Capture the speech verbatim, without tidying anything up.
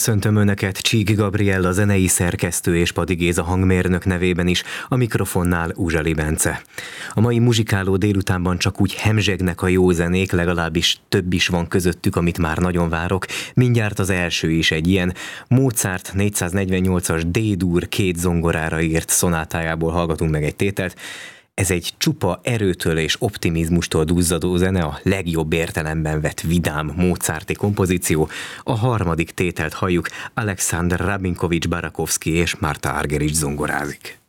Köszöntöm Önöket, Csík Gabriella zenei szerkesztő és Padi Géza hangmérnök nevében is, a mikrofonnál Uzsali Bence. A mai muzsikáló délutánban csak úgy hemzsegnek a jó zenék, legalábbis több is van közöttük, amit már nagyon várok. Mindjárt az első is egy ilyen. Mozart négyszáznegyvennyolcas D-dur két zongorára írt szonátájából hallgatunk meg egy tételt. Ez egy csupa erőtől és optimizmustól duzzadó zene, a legjobb értelemben vett vidám mozarti kompozíció. A harmadik tételt halljuk, Alexander Rabinkovics Barakovszky és Marta Argerich zongorázik.